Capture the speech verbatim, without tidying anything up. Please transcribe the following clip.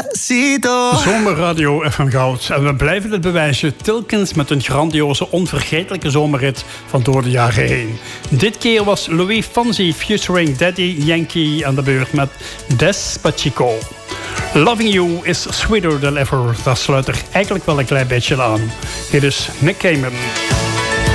Despacito. Zomerradio F M Goud. En we blijven het bewijzen. Tilkens met een grandioze, onvergetelijke zomerrit van door de jaren heen. Dit keer was Louis Fonsi featuring Daddy Yankee aan de beurt met Despacito. Loving You is sweeter than ever. Dat sluit er eigenlijk wel een klein beetje aan. Hier is Nick Cayman.